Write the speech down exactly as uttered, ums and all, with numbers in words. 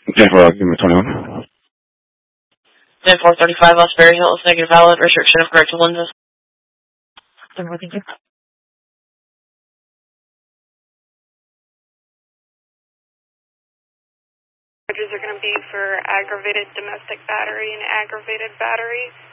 ten four, give me twenty-one. ten four thirty-five, Osbury Hills, negative valid, restriction of correctional lenses. ten four, thank you. Charges are going to be for aggravated domestic battery and aggravated battery.